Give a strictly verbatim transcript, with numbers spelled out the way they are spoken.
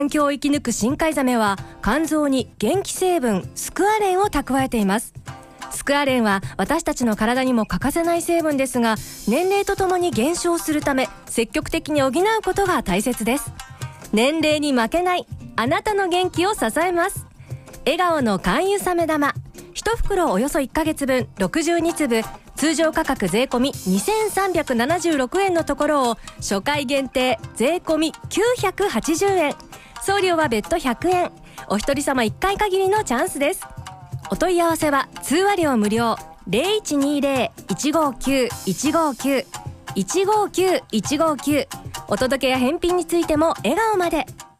環境を生き抜く深海ザメは肝臓に元気成分スクアレンを蓄えています。スクアレンは私たちの体にも欠かせない成分ですが、年齢とともに減少するため積極的に補うことが大切です。年齢に負けないあなたの元気を支えます。笑顔の肝油サメ玉いち袋およそいっかげつぶんろくじゅうにつぶ、通常価格税込みにせんさんびゃくななじゅうろくえんのところを初回限定税込みきゅうひゃくはちじゅうえん、送料は別途ひゃくえん。お一人様いっかい限りのチャンスです。お問い合わせは通話料無料 ゼロいちにゼロ いちごきゅう いちごきゅう いちごきゅう いちごきゅう。お届けや返品についても笑顔まで。